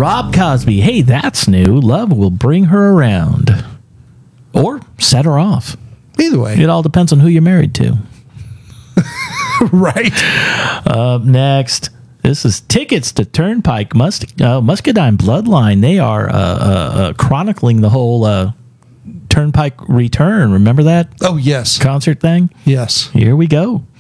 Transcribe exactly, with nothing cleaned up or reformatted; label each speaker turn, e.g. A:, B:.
A: Rob Cosby. Hey, that's new. Love will bring her around. Or set her off.
B: Either way.
A: It all depends on who you're married to.
B: Right.
A: Up next, this is Tickets to Turnpike Mus- uh, Muscadine Bloodline. They are uh, uh, uh, chronicling the whole uh, Turnpike return. Remember that
B: Oh, yes.
A: concert thing?
B: Yes.
A: Here we go.